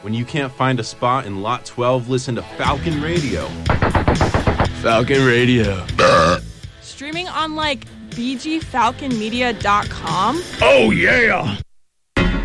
When you can't find a spot in Lot 12, listen to Falcon Radio. Falcon Radio. Streaming on, like, bgfalconmedia.com? Oh, yeah!